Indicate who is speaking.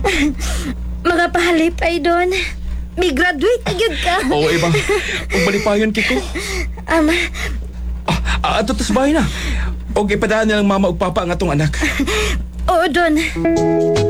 Speaker 1: Mga pahalipay doon. May graduate agad ka.
Speaker 2: Oo, iba. Kung malipayon, Kiko.
Speaker 1: Ama,
Speaker 2: Ato tas bahay na. O ipadaan nilang mama ug papa ang atong anak.
Speaker 1: oo, Don.